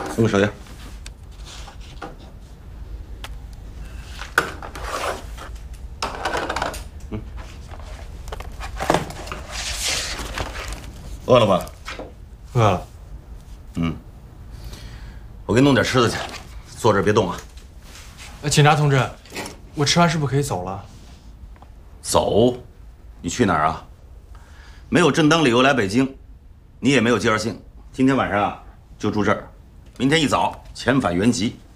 送个手印。饿了吧？ 饿了。 我给你弄点吃的去，坐这儿别动啊。 警察同志，我吃完是不是可以走了？ 走？你去哪儿啊？没有正当理由来北京，你也没有介绍信。今天晚上啊，就住这儿，明天一早遣返原籍。